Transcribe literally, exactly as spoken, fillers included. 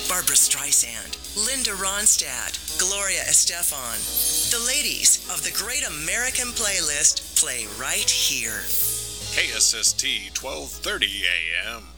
Barbara Streisand, Linda Ronstadt, Gloria Estefan. The ladies of the Great American Playlist play right here. K S S T twelve thirty A M.